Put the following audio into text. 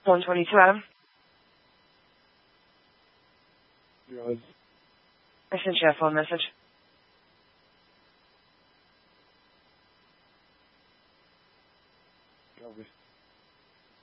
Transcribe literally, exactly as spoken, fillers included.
one twenty-two Adam. Yes. I sent you a phone message. Copy.